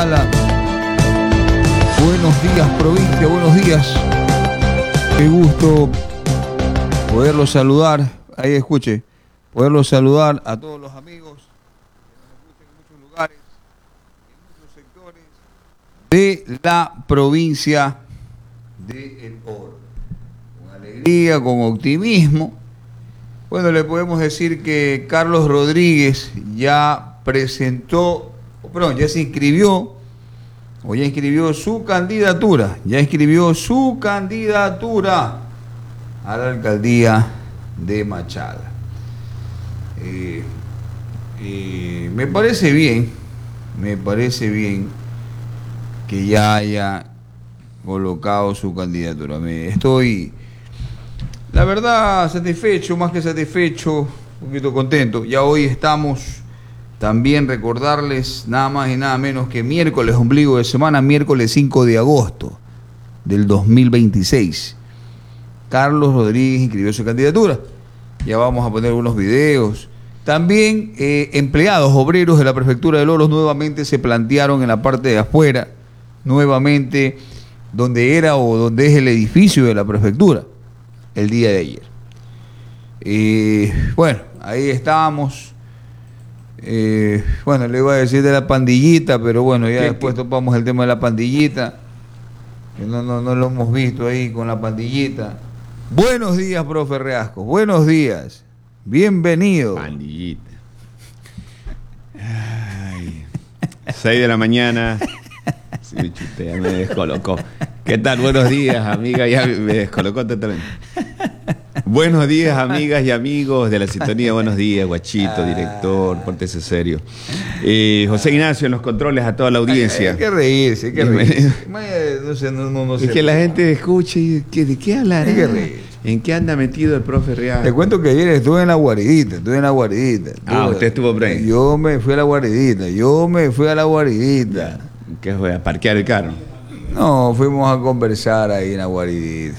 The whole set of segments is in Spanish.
Machala. Buenos días, provincia, buenos días. Qué gusto poderlos saludar. Ahí escuche, poderlos saludar a todos los amigos que nos escuchan en muchos lugares, en muchos sectores de la provincia de El Oro. Con alegría, con optimismo. Bueno, le podemos decir que Carlos Rodríguez ya presentó, perdón, ya se inscribió, o ya inscribió su candidatura, a la alcaldía de Machala. Me parece bien que ya haya colocado su candidatura. Estoy, la verdad, satisfecho, más que satisfecho, un poquito contento. Ya hoy estamos, también recordarles nada más y nada menos que miércoles, ombligo de semana, miércoles 5 de agosto del 2026. Carlos Rodríguez inscribió su candidatura. Ya vamos a poner unos videos. También empleados, obreros de la prefectura de Loros nuevamente se plantearon en la parte de afuera, nuevamente donde era o donde es el edificio de la prefectura el día de ayer. Bueno, ahí estábamos. Bueno, le iba a decir de la pandillita, pero bueno, ya después topamos el tema de la pandillita, que no lo hemos visto ahí con la pandillita. Buenos días, profe Reasco, buenos días, bienvenido. Pandillita. Ay, 6 de la mañana. Sí, me chutea, me descolocó. ¿Qué tal? Buenos días, amigas. Ya me descolocó totalmente. Buenos días, amigas y amigos de la sintonía. Buenos días, Guachito, director, pórtese serio. José Ignacio en los controles, a toda la audiencia. Hay que reírse, hay que reírse. No es que la gente escuche y ¿de qué hablará? Hay que reírse. ¿En qué anda metido el profe Real? Te cuento que ayer estuve en la guaridita. Usted estuvo por ahí. Yo me fui a la guaridita. ¿Qué fue? ¿A parquear el carro? No, fuimos a conversar ahí en la guaridita.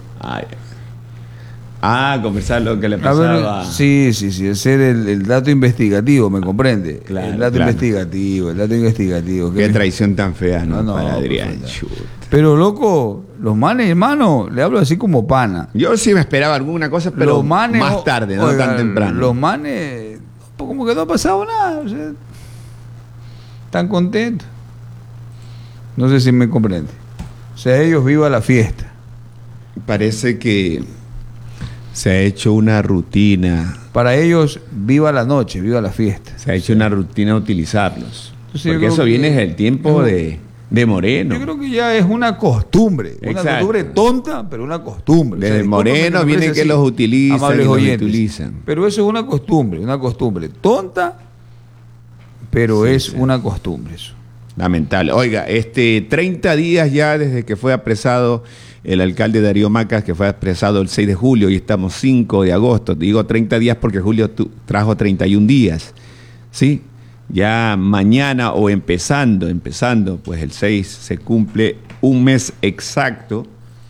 Conversar lo que le pasaba. Sí, hacer el dato investigativo, ¿me comprende? Claro, el dato investigativo. Qué traición tan fea, ¿no? Para Adrián. Pero loco, los manes, hermano, le hablo así como pana. Yo sí me esperaba alguna cosa, pero los manes, más tarde, no tan temprano. Los manes, como que no ha pasado nada, o sea, están contentos. No sé si me comprende. O sea, ellos viva la fiesta. Parece que se ha hecho una rutina. Para ellos, viva la noche, viva la fiesta. Se ha hecho una rutina utilizarlos. Entonces, porque eso viene desde el tiempo de Moreno. Yo creo que ya es una costumbre. Exacto. Una costumbre tonta, pero una costumbre. Desde Moreno viene que los utilizan, amables y los oyentes. utilizan. Pero eso es una costumbre tonta, pero sí, es una costumbre eso. Lamentable. Oiga, 30 días ya desde que fue apresado el alcalde Darío Macas, que fue apresado el 6 de julio y estamos 5 de agosto. Digo 30 días porque julio trajo 31 días. ¿Sí? Ya mañana o empezando, pues el 6 se cumple un mes exacto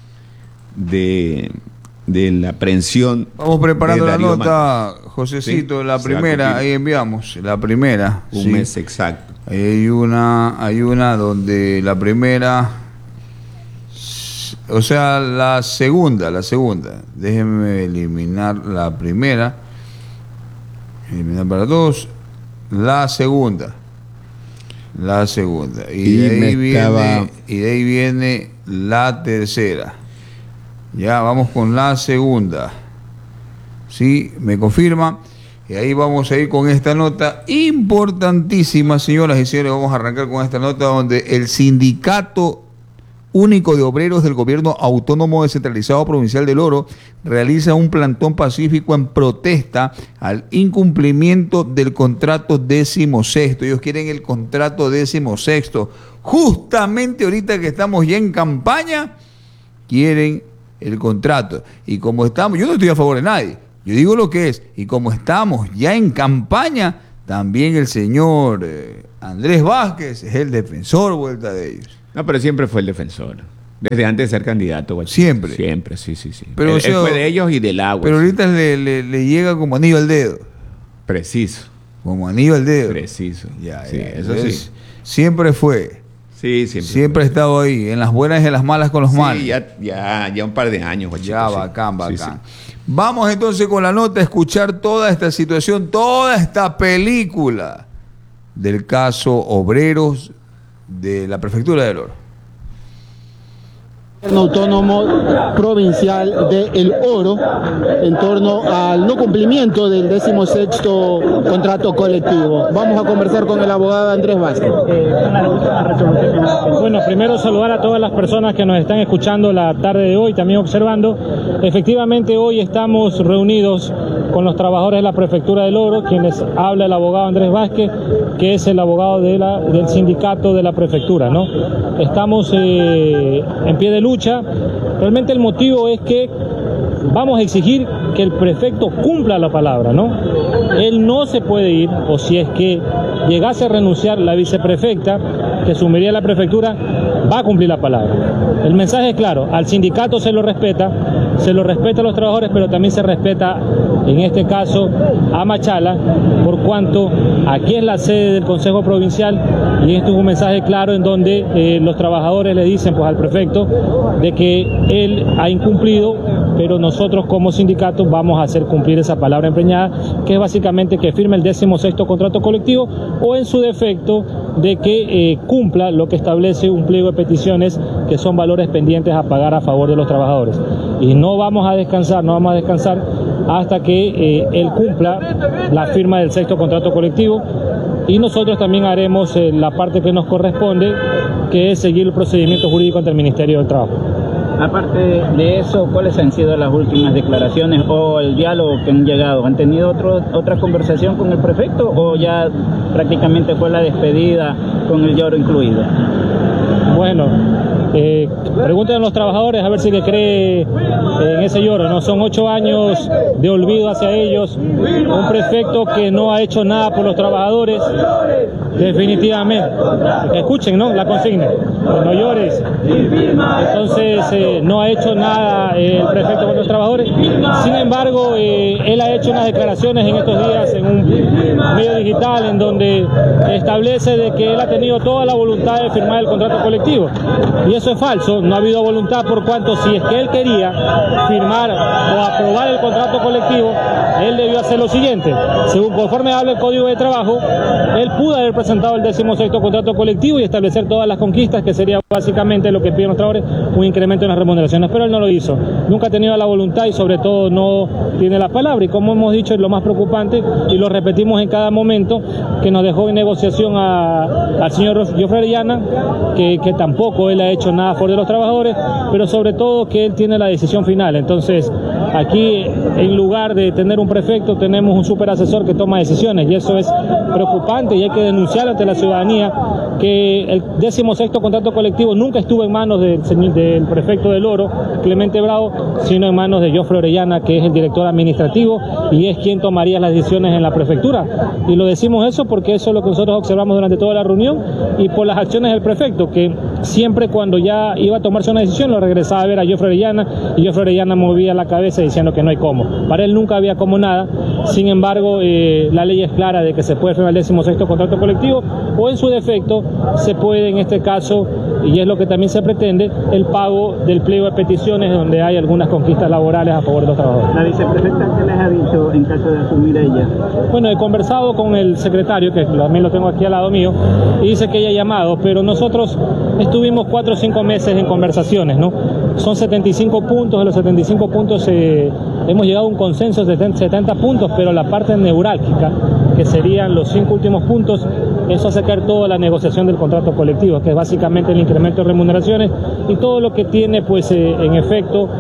de la aprehensión. Vamos preparando la nota, Macas. Josecito, ¿sí? La primera, ahí enviamos, la primera. Un mes exacto. Hay una donde la primera, o sea, la segunda, déjenme eliminar la primera, eliminar para todos, la segunda, y de ahí viene la tercera. Ya vamos con la segunda, ¿sí? Me confirma. Y ahí vamos a ir con esta nota importantísima, señoras y señores. Vamos a arrancar con esta nota donde el Sindicato Único de Obreros del Gobierno Autónomo Descentralizado Provincial del Oro realiza un plantón pacífico en protesta al incumplimiento del contrato 16º. Ellos quieren el contrato 16º. Justamente ahorita que estamos ya en campaña, quieren el contrato. Y como estamos, yo no estoy a favor de nadie. Yo digo lo que es, y como estamos ya en campaña, también el señor Andrés Vázquez es el defensor vuelta de ellos. No, pero siempre fue el defensor. Desde antes de ser candidato. Guachito. Siempre. Siempre, sí. Pero él fue de ellos y del agua. Pero ahorita le llega como anillo al dedo. Preciso. como anillo al dedo. Preciso. Ya, sí, ya. Eso Entonces, sí. siempre fue. Sí, Siempre he estado ahí, en las buenas y en las malas con los males. Ya un par de años, Guachito, Ya, sí. bacán. Sí, sí. Vamos entonces con la nota a escuchar toda esta situación, toda esta película del caso Obreros de la Prefectura del Oro. Autónomo Provincial de El Oro en torno al no cumplimiento del 16º contrato colectivo. Vamos a conversar con el abogado Andrés Vázquez. Bueno, primero saludar a todas las personas que nos están escuchando la tarde de hoy, también observando. Efectivamente, hoy estamos reunidos con los trabajadores de la Prefectura del Oro, quienes habla el abogado Andrés Vázquez, que es el abogado del sindicato de la Prefectura, ¿no? Estamos en pie de lucha. Realmente el motivo es que vamos a exigir que el prefecto cumpla la palabra, ¿no? Él no se puede ir, o si es que llegase a renunciar la viceprefecta, que asumiría la prefectura, va a cumplir la palabra. El mensaje es claro, al sindicato se lo respeta a los trabajadores, pero también se respeta, en este caso, a Machala, por cuanto aquí es la sede del Consejo Provincial, y esto es un mensaje claro en donde los trabajadores le dicen pues al prefecto de que él ha incumplido, pero nosotros como sindicato vamos a hacer cumplir esa palabra empeñada, que es básicamente que firme el 16º contrato colectivo, o en su defecto de que cumpla lo que establece un pliego de peticiones, que son valores pendientes a pagar a favor de los trabajadores. Y no vamos a descansar hasta que él cumpla la firma del 6º contrato colectivo, y nosotros también haremos la parte que nos corresponde, que es seguir el procedimiento jurídico ante el Ministerio del Trabajo. Aparte de eso, ¿cuáles han sido las últimas declaraciones o el diálogo que han llegado? ¿Han tenido otra conversación con el prefecto o ya prácticamente fue la despedida con el lloro incluido? Bueno, pregúntenle a los trabajadores a ver si le cree en ese lloro, ¿no? Son 8 años de olvido hacia ellos, un prefecto que no ha hecho nada por los trabajadores, definitivamente. Que escuchen, ¿no? La consigna, no llores. Entonces, no ha hecho nada el prefecto con los trabajadores. Sin embargo, él ha hecho unas declaraciones en estos días en un medio digital en donde establece de que él ha tenido toda la voluntad de firmar el contrato colectivo. Y eso es falso, no ha habido voluntad, por cuanto si es que él quería firmar o aprobar el contrato colectivo, él debió hacer lo siguiente: según conforme habla el Código de Trabajo, él pudo haber presentado el 16º contrato colectivo y establecer todas las conquistas, que sería básicamente lo que piden los trabajadores, un incremento en las remuneraciones, pero él no lo hizo, nunca ha tenido la voluntad y sobre todo no tiene la palabra. Y como hemos dicho, es lo más preocupante y lo repetimos en cada momento, que nos dejó en negociación al señor Joffre Orellana, que tampoco él ha hecho nada a favor de los trabajadores, pero sobre todo que él tiene la decisión final. Entonces, aquí en lugar de tener un prefecto, tenemos un superasesor que toma decisiones, y eso es preocupante, y hay que denunciar ante la ciudadanía que el 16º contrato colectivo nunca estuvo en manos del prefecto del Oro, Clemente Bravo, sino en manos de Joffre Orellana, que es el director administrativo y es quien tomaría las decisiones en la prefectura. Y lo decimos eso porque eso es lo que nosotros observamos durante toda la reunión, y por las acciones del prefecto, que siempre cuando ya iba a tomarse una decisión lo regresaba a ver a Joffre Orellana, y Joffre Orellana movía la cabeza diciendo que no hay cómo. Para él nunca había como nada. Sin embargo, la ley es clara de que se puede firmar el 16º contrato colectivo, o en su defecto se puede, en este caso, y es lo que también se pretende, el pago del pliego de peticiones, donde hay algunas conquistas laborales a favor de los trabajadores. ¿La viceprefecta qué les ha dicho en caso de asumir ella? Bueno, he conversado con el secretario, que también lo tengo aquí al lado mío, y dice que ella ha llamado, pero nosotros estuvimos 4 o 5 meses en conversaciones, ¿no? Son 75 puntos, de los 75 puntos hemos llegado a un consenso de 70 puntos, pero la parte neurálgica, que serían los 5 últimos puntos, eso hace caer toda la negociación del contrato colectivo, que es básicamente el incremento de remuneraciones y todo lo que tiene, pues, en efecto,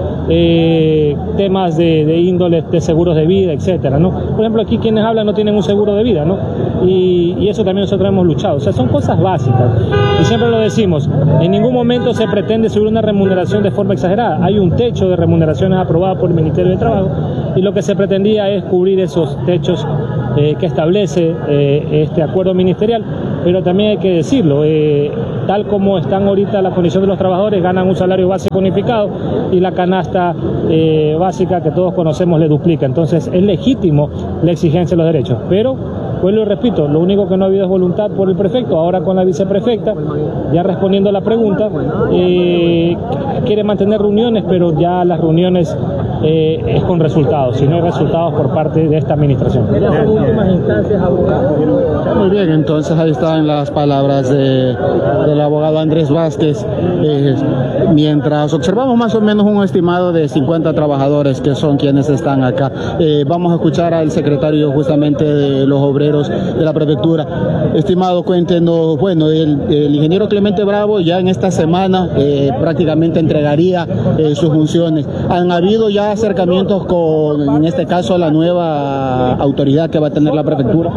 temas de índole de seguros de vida, etcétera, ¿no? Por ejemplo, aquí quienes hablan no tienen un seguro de vida, ¿no? Y eso también nosotros hemos luchado. O sea, son cosas básicas. Y siempre lo decimos, en ningún momento se pretende subir una remuneración de forma exagerada. Hay un techo de remuneraciones aprobado por el Ministerio de Trabajo, y lo que se pretendía es cubrir esos techos que establece este acuerdo ministerial. Pero también hay que decirlo, tal como están ahorita las condiciones de los trabajadores, ganan un salario básico unificado y la canasta básica que todos conocemos le duplica. Entonces es legítimo la exigencia de los derechos, pero Pues lo repito, lo único que no ha habido es voluntad por el prefecto. Ahora con la viceprefecta, ya respondiendo a la pregunta, quiere mantener reuniones, pero ya las reuniones es con resultados, si no hay resultados por parte de esta administración. Muy bien, entonces ahí están las palabras del abogado Andrés Vázquez. Mientras observamos más o menos un estimado de 50 trabajadores que son quienes están acá. Vamos a escuchar al secretario justamente de los obreros de la prefectura. Estimado, cuéntenos, bueno, el ingeniero Clemente Bravo ya en esta semana prácticamente entregaría sus funciones. ¿Han habido ya acercamientos con, en este caso, la nueva autoridad que va a tener la prefectura?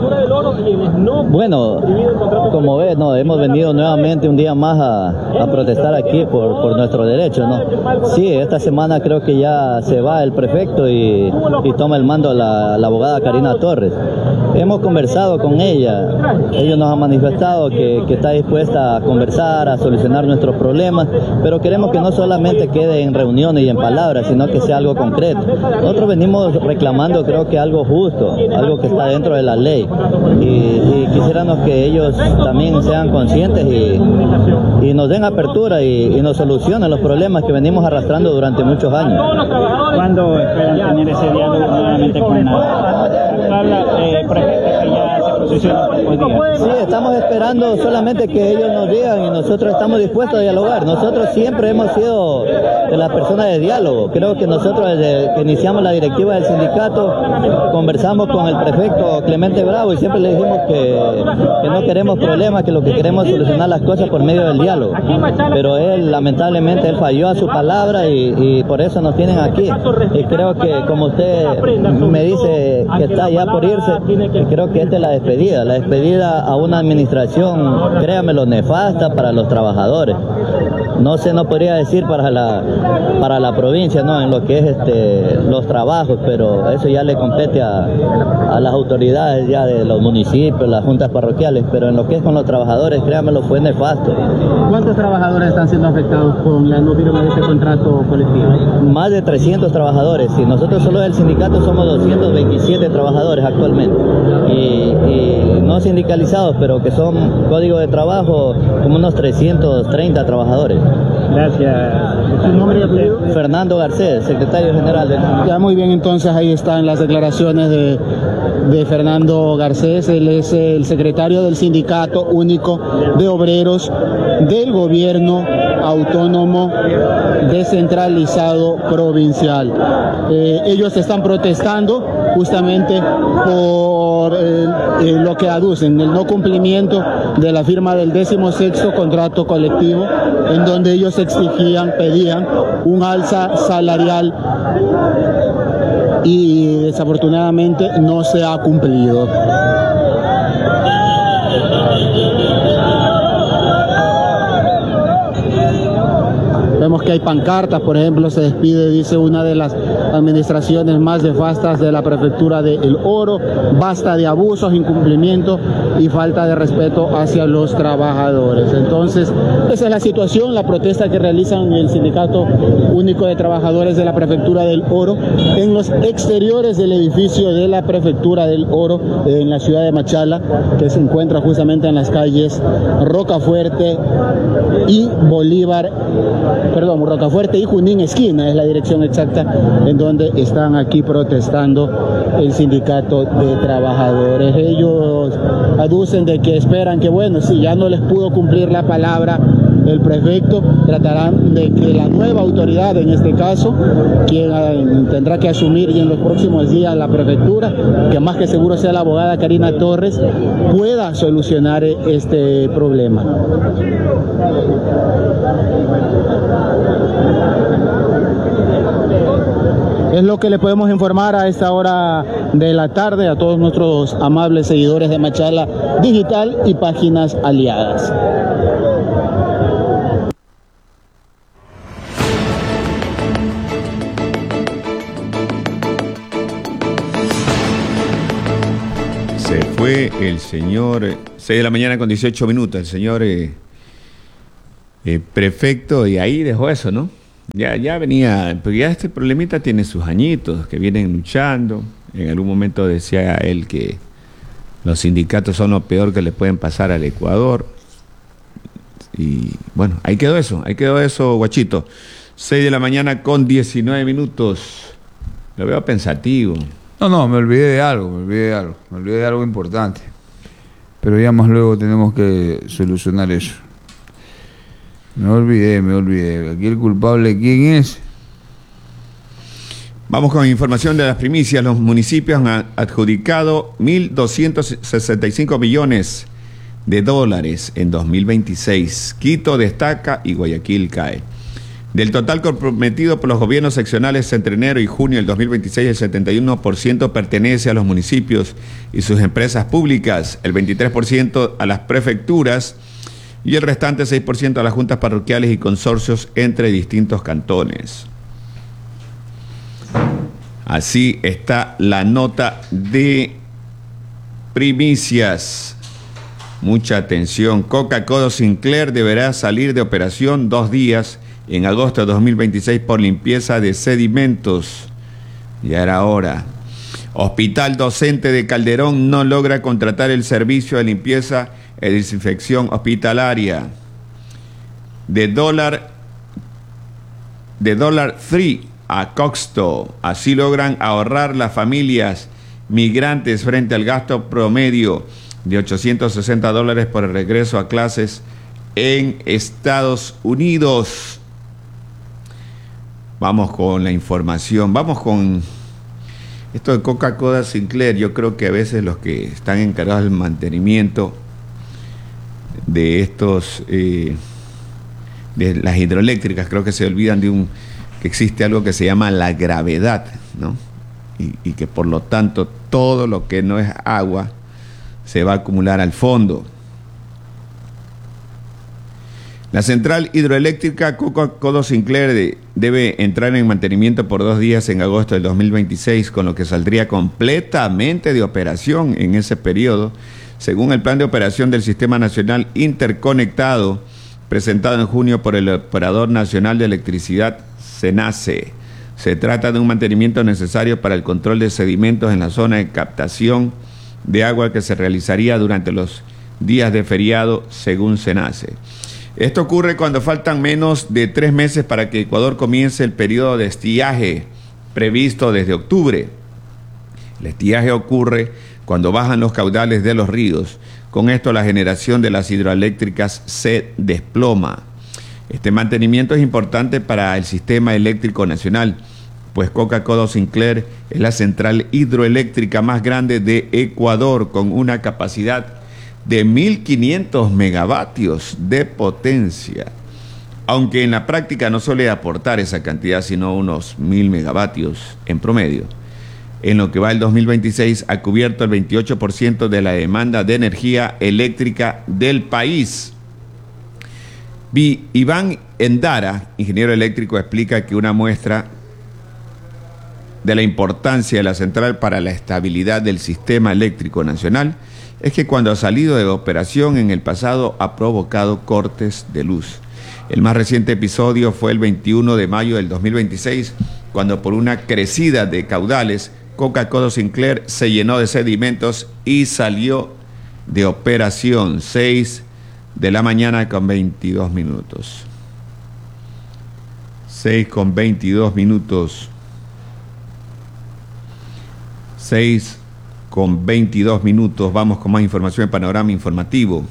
Bueno, como ves, no, hemos venido nuevamente un día más a protestar aquí por nuestros derechos, ¿no? Sí, esta semana creo que ya se va el prefecto y toma el mando la abogada Karina Torres. Hemos conversado con ella, ellos nos han manifestado que está dispuesta a conversar, a solucionar nuestros problemas, pero queremos que no solamente quede en reuniones y en palabras, sino que sea algo concreto. Nosotros venimos reclamando, creo que algo justo, algo que está dentro de la ley, y quisiéramos que ellos también sean conscientes y nos den apertura y nos solucionen los problemas que venimos arrastrando durante muchos años. ¿Cuándo esperan tener ese diálogo nuevamente con la prefecta que ya se posiciona hoy día? Sí, estamos esperando solamente que ellos nos digan y nosotros estamos dispuestos a dialogar. Nosotros siempre hemos sido de las personas de diálogo. Creo que nosotros desde que iniciamos la directiva del sindicato conversamos con el prefecto Clemente Bravo y siempre le dijimos que no queremos problemas, que lo que queremos es solucionar las cosas por medio del diálogo. Pero él, lamentablemente, él falló a su palabra y por eso nos tienen aquí. Y creo que, como usted me dice que está ya por irse, creo que esta es la despedida a una administración, créamelo, nefasta para los trabajadores. No podría decir para la provincia, no, en lo que es los trabajos, pero eso ya le compete a las autoridades ya de los municipios, las juntas parroquiales, pero en lo que es con los trabajadores, créamelo, fue nefasto. ¿Cuántos trabajadores están siendo afectados con la no firma de este contrato colectivo? Más de 300 trabajadores, y nosotros solo del sindicato somos 227 trabajadores actualmente, y no sindicalizados, pero que son código de trabajo como unos 330 trabajadores. Gracias. ¿Su nombre y apellido? Fernando Garcés, secretario general del sindicato. Ya, muy bien, entonces ahí están las declaraciones de Fernando Garcés. Él es el secretario del Sindicato Único de Obreros del Gobierno Autónomo Descentralizado Provincial. Ellos están protestando justamente por lo que aducen, el no cumplimiento de la firma del 16º contrato colectivo, en donde ellos pedían un alza salarial y desafortunadamente no se ha cumplido. Vemos que hay pancartas, por ejemplo, se despide, dice una de las administraciones más nefastas de la prefectura de El Oro, basta de abusos, incumplimiento y falta de respeto hacia los trabajadores. Entonces, esa es la situación, la protesta que realizan el Sindicato Único de Trabajadores de la prefectura del Oro en los exteriores del edificio de la prefectura del Oro en la ciudad de Machala, que se encuentra justamente en las calles Rocafuerte y Rocafuerte y Junín esquina, es la dirección exacta en donde están aquí protestando el sindicato de trabajadores. Ellos aducen de que esperan que, bueno, si ya no les pudo cumplir la palabra el prefecto, tratarán de que la nueva autoridad, en este caso, quien tendrá que asumir y en los próximos días la prefectura, que más que seguro sea la abogada Karina Torres, pueda solucionar este problema. Es lo que le podemos informar a esta hora de la tarde a todos nuestros amables seguidores de Machala Digital y páginas aliadas. Se fue el señor, 6 de la mañana con 18 minutos, el señor prefecto, y ahí dejó eso, ¿no? Ya venía, porque ya este problemita tiene sus añitos, que vienen luchando. En algún momento decía él que Los sindicatos son lo peor que le pueden pasar al Ecuador. Y bueno, ahí quedó eso, Guachito. 6 de la mañana con 19 minutos. Lo veo pensativo. No, me olvidé de algo importante. Pero ya más luego tenemos que solucionar eso. Me olvidé. Aquí el culpable, ¿quién es? Vamos con información de las primicias. Los municipios han adjudicado 1.265 millones de dólares en 2026. Quito destaca y Guayaquil cae. Del total comprometido por los gobiernos seccionales entre enero y junio del 2026, el 71% pertenece a los municipios y sus empresas públicas, el 23% a las prefecturas y el restante 6% a las juntas parroquiales y consorcios entre distintos cantones. Así está la nota de primicias. Mucha atención. Coca-Cola Sinclair deberá salir de operación 2 días en agosto de 2026 por limpieza de sedimentos. Ya era hora. Hospital Docente de Calderón no logra contratar el servicio de limpieza y desinfección hospitalaria. De Dollar Tree a Coxto. Así logran ahorrar las familias migrantes frente al gasto promedio de $860 por el regreso a clases en Estados Unidos. Vamos con la información, vamos con esto de Coca-Cola Sinclair. Yo creo que a veces los que están encargados del mantenimiento de estos, de las hidroeléctricas, creo que se olvidan que existe algo que se llama la gravedad, ¿no? Y que por lo tanto todo lo que no es agua se va a acumular al fondo. La central hidroeléctrica Coca-Cola Sinclair debe entrar en mantenimiento por 2 días en agosto del 2026, con lo que saldría completamente de operación en ese periodo, según el plan de operación del Sistema Nacional Interconectado, presentado en junio por el Operador Nacional de Electricidad, SENACE. Se trata de un mantenimiento necesario para el control de sedimentos en la zona de captación de agua que se realizaría durante los días de feriado, según SENACE. Esto ocurre cuando faltan menos de 3 meses para que Ecuador comience el periodo de estiaje previsto desde octubre. El estiaje ocurre cuando bajan los caudales de los ríos. Con esto la generación de las hidroeléctricas se desploma. Este mantenimiento es importante para el sistema eléctrico nacional, pues Coca-Cola Sinclair es la central hidroeléctrica más grande de Ecuador, con una capacidad de 1.500 megavatios de potencia, aunque en la práctica no suele aportar esa cantidad, sino unos 1.000 megavatios en promedio. En lo que va el 2026 ha cubierto el 28% de la demanda de energía eléctrica del país. Iván Endara, ingeniero eléctrico, explica que una muestra de la importancia de la central para la estabilidad del sistema eléctrico nacional es que cuando ha salido de operación en el pasado ha provocado cortes de luz. El más reciente episodio fue el 21 de mayo del 2026, cuando por una crecida de caudales, Coca-Cola Sinclair se llenó de sedimentos y salió de operación. 6 de la mañana con 22 minutos. 6 con 22 minutos. 6 con 22 minutos. Vamos con más información en Panorama Informativo.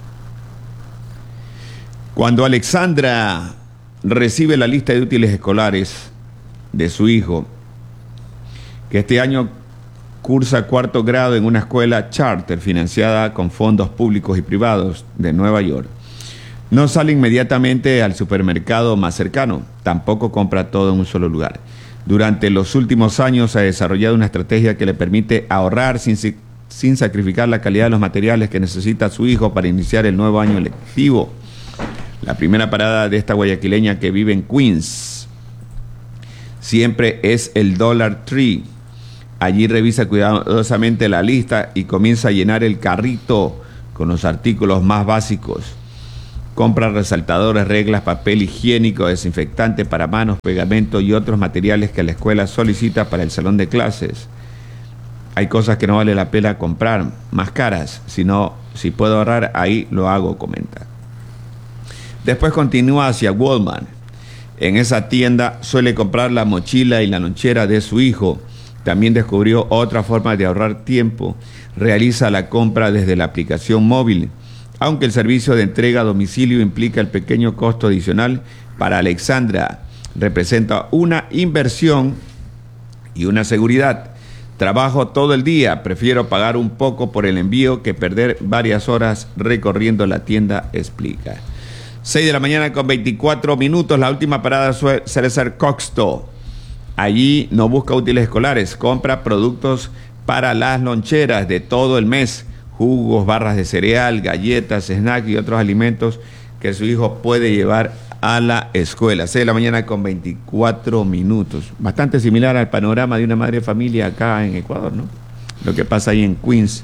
Cuando Alexandra recibe la lista de útiles escolares de su hijo, que este año cursa 4º grado en una escuela charter financiada con fondos públicos y privados de Nueva York, no sale inmediatamente al supermercado más cercano, tampoco compra todo en un solo lugar. Durante los últimos años ha desarrollado una estrategia que le permite ahorrar sin sacrificar la calidad de los materiales que necesita su hijo para iniciar el nuevo año lectivo. La primera parada de esta guayaquileña que vive en Queens siempre es el Dollar Tree. Allí revisa cuidadosamente la lista y comienza a llenar el carrito con los artículos más básicos. Compra resaltadores, reglas, papel higiénico, desinfectante para manos, pegamento y otros materiales que la escuela solicita para el salón de clases. hay cosas que no vale la pena comprar más caras, sino si puedo ahorrar, ahí lo hago, comenta. Después continúa hacia Walmart. En esa tienda suele comprar la mochila y la lonchera de su hijo. También descubrió otra forma de ahorrar tiempo. Realiza la compra desde la aplicación móvil. Aunque el servicio de entrega a domicilio implica el pequeño costo adicional, para Alexandra representa una inversión y una seguridad. Trabajo todo el día, prefiero pagar un poco por el envío que perder varias horas recorriendo la tienda, explica. 6 de la mañana con 24 minutos, la última parada suele ser Coxto. Allí no busca útiles escolares, compra productos para las loncheras de todo el mes, jugos, barras de cereal, galletas, snacks y otros alimentos que su hijo puede llevar a la escuela. 6 de la mañana con 24 minutos. Bastante similar al panorama de una madre de familia acá en Ecuador, ¿no? Lo que pasa ahí en Queens,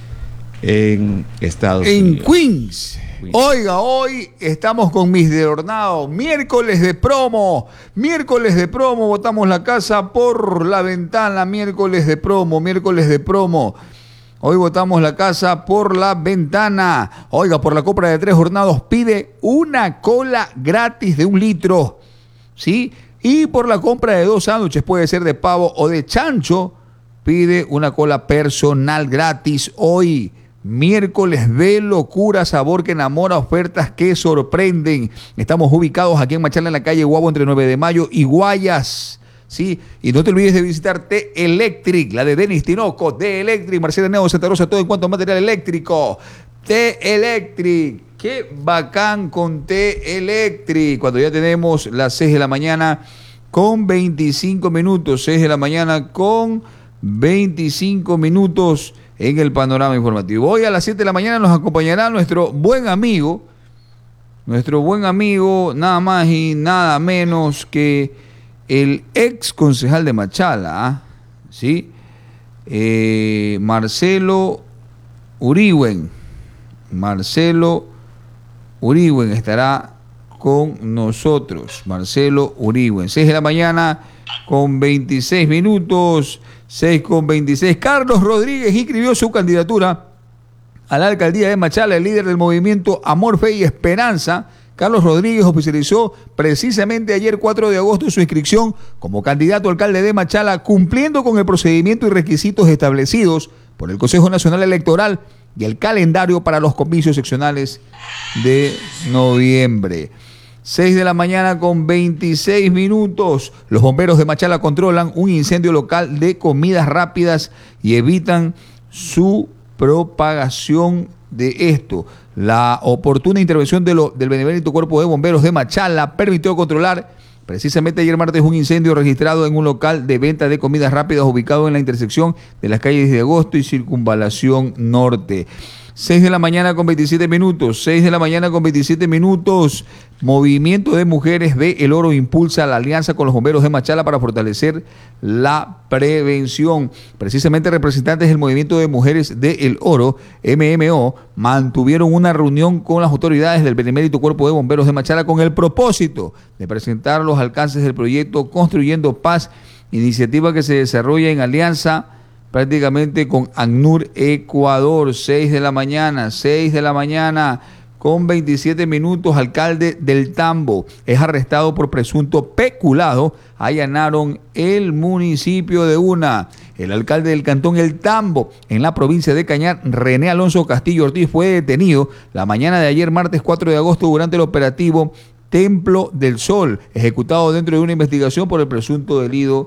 en Estados Unidos. En Queens. Oiga, hoy estamos con mis de Hornado, miércoles de promo, botamos la casa por la ventana, miércoles de promo. Hoy botamos la casa por la ventana. Oiga, por la compra de 3 hornados pide una cola gratis de 1 litro, ¿sí? Y por la compra de 2 sándwiches, puede ser de pavo o de chancho, pide una cola personal gratis hoy. Miércoles de locura, sabor que enamora, ofertas que sorprenden. Estamos ubicados aquí en Machala, en la calle Guabo, entre 9 de mayo y Guayas. Sí, y no te olvides de visitar T-Electric, la de Denis Tinoco, T-Electric, Marcela Neo, Santa Rosa, todo en cuanto a material eléctrico. T-Electric, qué bacán con T-Electric. Cuando ya tenemos las 6 de la mañana con 25 minutos, 6 de la mañana con 25 minutos en el panorama informativo. Hoy a las 7 de la mañana nos acompañará nuestro buen amigo, nada más y nada menos que el ex concejal de Machala, ¿sí? Marcelo Uriwen estará con nosotros. Marcelo Uriwen, 6 de la mañana con 26 minutos, 6 con 26. Carlos Rodríguez inscribió su candidatura a la alcaldía de Machala. El líder del movimiento Amor, Fe y Esperanza, Carlos Rodríguez, oficializó precisamente ayer 4 de agosto su inscripción como candidato a alcalde de Machala, cumpliendo con el procedimiento y requisitos establecidos por el Consejo Nacional Electoral y el calendario para los comicios seccionales de noviembre. 6 de la mañana con 26 minutos. Los bomberos de Machala controlan un incendio local de comidas rápidas y evitan su propagación de esto. La oportuna intervención del benemérito Cuerpo de Bomberos de Machala permitió controlar precisamente ayer martes un incendio registrado en un local de venta de comidas rápidas ubicado en la intersección de las calles de Agosto y Circunvalación Norte. 6 de la mañana con 27 minutos, 6 de la mañana con 27 minutos. Movimiento de Mujeres de El Oro impulsa la alianza con los bomberos de Machala para fortalecer la prevención. Precisamente representantes del Movimiento de Mujeres de El Oro, MMO, mantuvieron una reunión con las autoridades del Benemérito Cuerpo de Bomberos de Machala con el propósito de presentar los alcances del proyecto Construyendo Paz, iniciativa que se desarrolla en alianza prácticamente con ACNUR Ecuador. 6 de la mañana con 27 minutos. Alcalde del Tambo es arrestado por presunto peculado. Allanaron el municipio de Una. El alcalde del cantón El Tambo, en la provincia de Cañar, René Alonso Castillo Ortiz, fue detenido la mañana de ayer, martes 4 de agosto, durante el operativo Templo del Sol, ejecutado dentro de una investigación por el presunto delito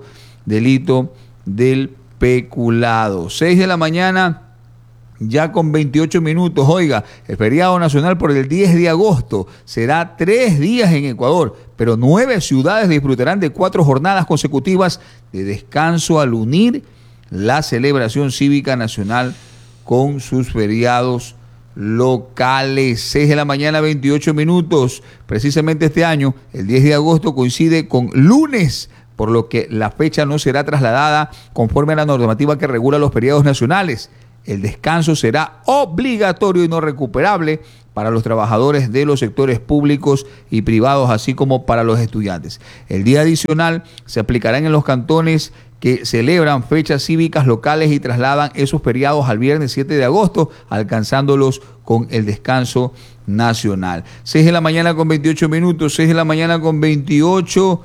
del peculado. 6 de la mañana ya con 28 minutos. Oiga, el feriado nacional por el 10 de agosto será 3 días en Ecuador, pero 9 ciudades disfrutarán de 4 jornadas consecutivas de descanso al unir la celebración cívica nacional con sus feriados locales. 6 de la mañana 28 minutos. Precisamente este año, el 10 de agosto coincide con lunes, por lo que la fecha no será trasladada conforme a la normativa que regula los feriados nacionales. El descanso será obligatorio y no recuperable para los trabajadores de los sectores públicos y privados, así como para los estudiantes. El día adicional se aplicará en los cantones que celebran fechas cívicas locales y trasladan esos feriados al viernes 7 de agosto, alcanzándolos con el descanso nacional. 6 de la mañana con 28 minutos, 6 de la mañana con 28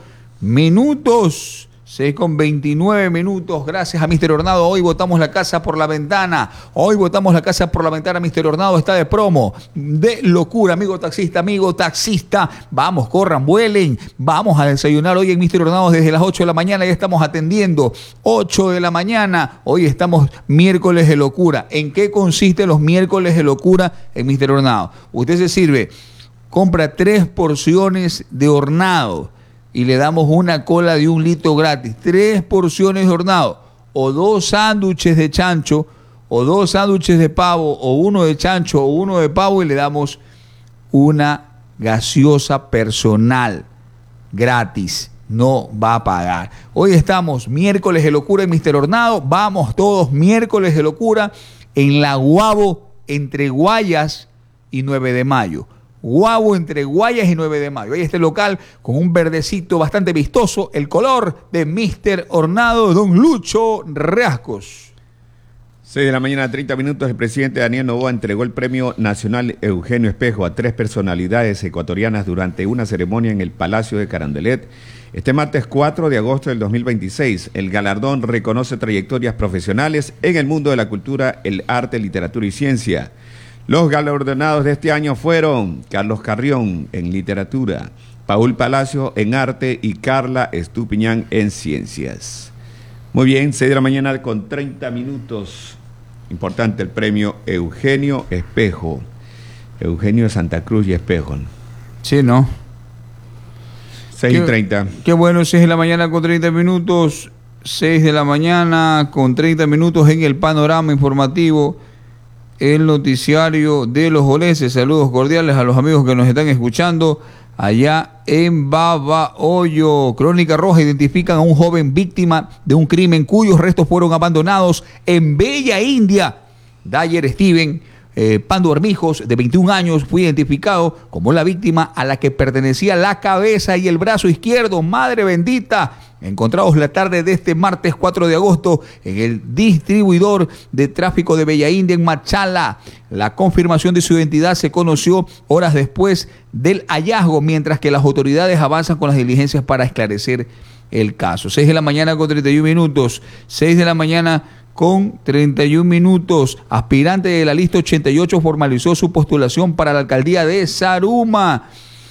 minutos. 6 con 29 minutos, gracias a Mr. Hornado. Hoy botamos la casa por la ventana. Hoy botamos la casa por la ventana. Mr. Hornado está de promo. De locura, amigo taxista. Vamos, corran, vuelen. Vamos a desayunar hoy en Mr. Hornado desde las 8 de la mañana. Ya estamos atendiendo. 8 de la mañana. Hoy estamos miércoles de locura. ¿En qué consiste los miércoles de locura en Mr. Hornado? Usted se sirve, compra 3 porciones de hornado y le damos una cola de 1 litro gratis. 3 porciones de hornado, o 2 sándwiches de chancho, o 2 sándwiches de pavo, o 1 de chancho, o 1 de pavo, y le damos una gaseosa personal gratis. No va a pagar. Hoy estamos miércoles de locura en Mr. Hornado. Vamos todos miércoles de locura en la Guabo, entre Guayas y 9 de mayo. Guabo entre Guayas y 9 de mayo. Ahí está el local con un verdecito bastante vistoso, el color de Mr. Hornado, don Lucho Reascos. 6 de la mañana, 30 minutos, el presidente Daniel Noboa entregó el Premio Nacional Eugenio Espejo a 3 personalidades ecuatorianas durante una ceremonia en el Palacio de Carondelet. Este martes 4 de agosto del 2026, el galardón reconoce trayectorias profesionales en el mundo de la cultura, el arte, literatura y ciencia. Los galardonados de este año fueron Carlos Carrión en literatura, Paul Palacio en arte y Carla Estupiñán en ciencias. Muy bien, 6 de la mañana con 30 minutos. Importante el premio Eugenio Espejo. Eugenio de Santa Cruz y Espejo. Sí, ¿no? 6:30. Qué bueno, 6 de la mañana con 30 minutos. 6 de la mañana con 30 minutos en el panorama informativo. El noticiario de los goleses. Saludos cordiales a los amigos que nos están escuchando allá en Babahoyo. Crónica Roja identifican a un joven víctima de un crimen cuyos restos fueron abandonados en Bella India. Dyer Steven Pando Armijos, de 21 años, fue identificado como la víctima a la que pertenecía la cabeza y el brazo izquierdo. Madre bendita, encontrados la tarde de este martes 4 de agosto en el distribuidor de tráfico de Bella India en Machala. La confirmación de su identidad se conoció horas después del hallazgo, mientras que las autoridades avanzan con las diligencias para esclarecer el caso. 6 de la mañana con 31 minutos. 6 de la mañana con 31 minutos. Aspirante de la lista 88 formalizó su postulación para la alcaldía de Zaruma.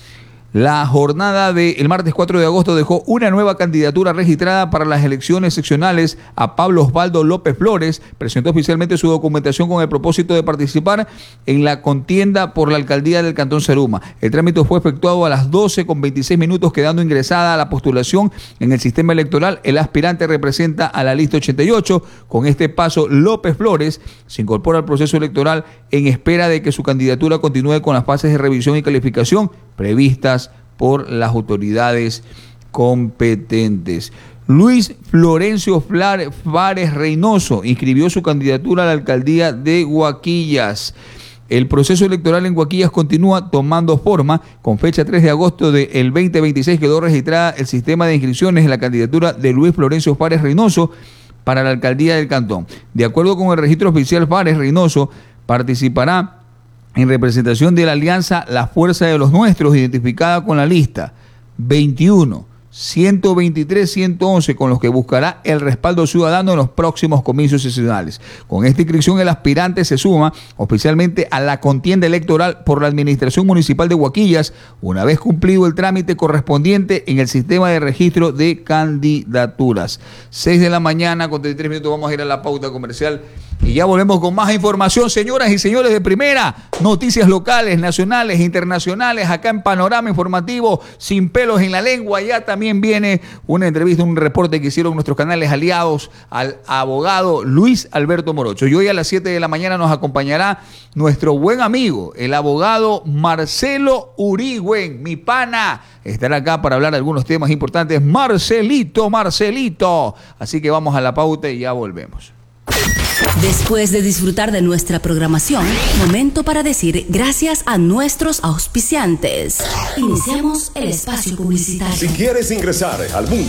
La jornada del martes 4 de agosto dejó una nueva candidatura registrada para las elecciones seccionales a Pablo Osvaldo López Flores. Presentó oficialmente su documentación con el propósito de participar en la contienda por la alcaldía del Cantón Zaruma. El trámite fue efectuado a las 12:26, quedando ingresada a la postulación en el sistema electoral. El aspirante representa a la lista 88. Con este paso, López Flores se incorpora al proceso electoral en espera de que su candidatura continúe con las fases de revisión y calificación previstas por las autoridades competentes. Luis Florencio Fares Reynoso inscribió su candidatura a la alcaldía de Huaquillas. El proceso electoral en Huaquillas continúa tomando forma. Con fecha 3 de agosto del 2026 quedó registrada el sistema de inscripciones en la candidatura de Luis Florencio Fares Reynoso para la alcaldía del Cantón. De acuerdo con el registro oficial, Fares Reynoso participará en representación de la alianza La Fuerza de los Nuestros, identificada con la lista 21, 123, 111, con los que buscará el respaldo ciudadano en los próximos comicios seccionales. Con esta inscripción, el aspirante se suma oficialmente a la contienda electoral por la Administración Municipal de Huaquillas, una vez cumplido el trámite correspondiente en el sistema de registro de candidaturas. 6 de la mañana con 33 minutos, vamos a ir a la pauta comercial y ya volvemos con más información, señoras y señores de Primera. Noticias locales, nacionales, internacionales, acá en Panorama Informativo, sin pelos en la lengua. Ya también viene una entrevista, un reporte que hicieron nuestros canales aliados al abogado Luis Alberto Morocho. Y hoy a las 7 de la mañana nos acompañará nuestro buen amigo, el abogado Marcelo Urigüen, mi pana. Estará acá para hablar de algunos temas importantes. Marcelito. Así que vamos a la pauta y ya volvemos. Después de disfrutar de nuestra programación, momento para decir gracias a nuestros auspiciantes. Iniciamos el espacio publicitario. Si quieres ingresar al mundo